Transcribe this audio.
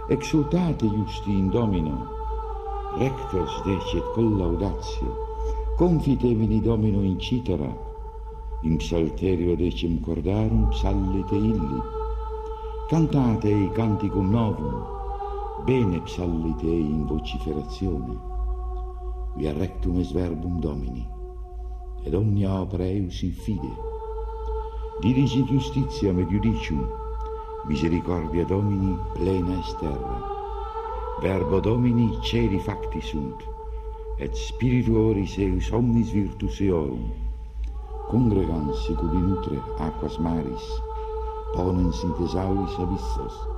exultate iusti in Domino, rectos decet collaudatio, confitevini Domino in citera, in psalterio decem cordarum psallite illi, cantate canticum novum, bene psallite in vociferazione, via rectum es verbum Domini, ed omnia opera eius in fide, dirigit justitiam et judicium, misericordia Domini plena est terra, verbo Domini celi facti sunt, et spiritu oris eius omnis virtus eorum, congregans sic ubi nutre aquas maris, ponens in thesauris abyssos,